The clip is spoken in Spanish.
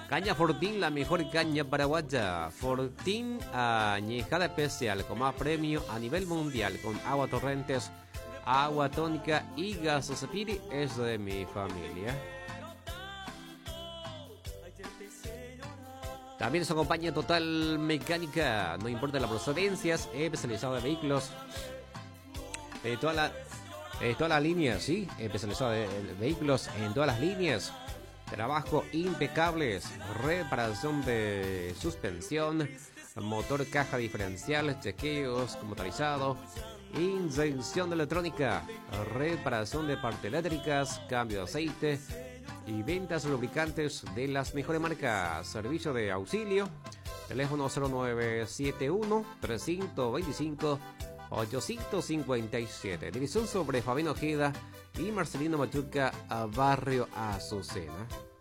Caña Fortín, la mejor caña paraguaya. Fortín añejada especial con más premio a nivel mundial, con agua torrentes, agua tónica y gasosapiri, es de mi familia. También nos acompaña Total Mecánica, no importa la procedencia, especializado de vehículos. Todas las líneas, sí, especializado de vehículos en todas las líneas. Trabajo impecables, reparación de suspensión, motor, caja diferencial, chequeos motorizado, inyección de electrónica, reparación de partes eléctricas, cambio de aceite y ventas de lubricantes de las mejores marcas. Servicio de auxilio, teléfono 0971 325 857. Dirección sobre Fabián Ojeda y Marcelino Machuca, a Barrio Azucena.